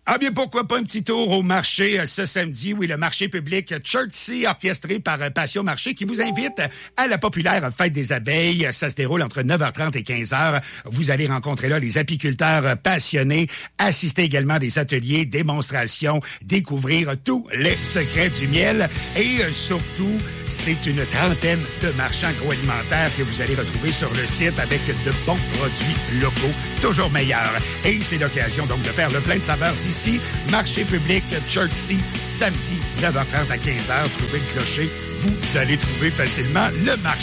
Ah bien, pourquoi pas un petit tour au marché ce samedi? Oui, le marché public Chertsey, orchestré par Passion Marché, qui vous invite à la populaire Fête des abeilles. Ça se déroule entre 9h30 et 15h. Vous allez rencontrer là les apiculteurs passionnés, assister également à des ateliers, démonstrations, découvrir tous les secrets du miel. Et surtout, c'est une trentaine de marchands agroalimentaires que vous allez retrouver sur le site avec de bons produits locaux, toujours meilleurs. Et c'est l'occasion donc de faire le plein de saveurs d'ici. Marché public Chertsey, samedi 9h30 à 15h. Trouvez le clocher, vous allez trouver facilement le marché.